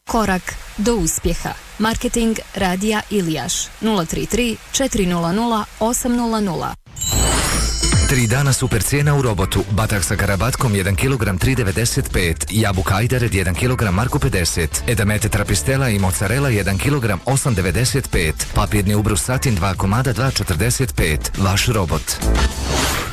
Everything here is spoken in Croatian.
Korak do uspjeha. Marketing Radija Ilijaš 033 400 800. 3 dana super cijena u Robotu. Batak sa karabatkom 1 kg 3,95, jabuka ajdared 1 kg marku 50, edamete trapistela i mozzarella 1 kg 8,95, papirni ubrus satin 2 komada 2,45. Vaš Robot.